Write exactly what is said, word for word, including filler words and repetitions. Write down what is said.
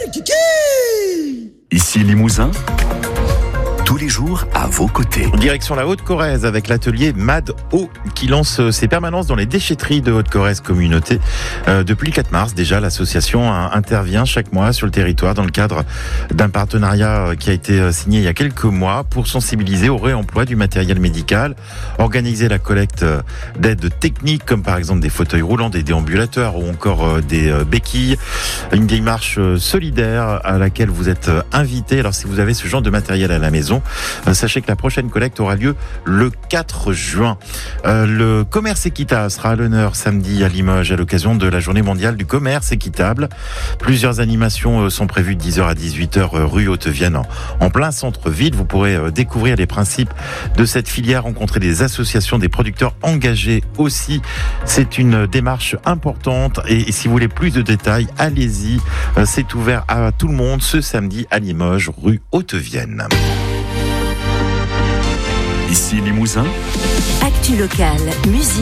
Ici Limousin, tous les jours à vos côtés. Direction la Haute-Corrèze avec l'atelier Mad O qui lance ses permanences dans les déchetteries de Haute-Corrèze Communauté. Euh, depuis le quatre mars déjà, l'association intervient chaque mois sur le territoire dans le cadre d'un partenariat qui a été signé il y a quelques mois pour sensibiliser au réemploi du matériel médical, organiser la collecte d'aides techniques comme par exemple des fauteuils roulants, des déambulateurs ou encore des béquilles. Une démarche solidaire à laquelle vous êtes invités. Alors si vous avez ce genre de matériel à la maison, sachez que la prochaine collecte aura lieu le quatre juin. Euh, le commerce équitable sera à l'honneur samedi à Limoges à l'occasion de la journée mondiale du commerce équitable. Plusieurs animations sont prévues de dix heures à dix-huit heures rue Haute-Vienne en, en plein centre-ville. Vous pourrez découvrir les principes de cette filière, rencontrer des associations, des producteurs engagés aussi. C'est une démarche importante et, et si vous voulez plus de détails, allez-y. C'est ouvert à tout le monde ce samedi à Limoges rue Haute-Vienne. Ici Limousin. Actu locale, musique.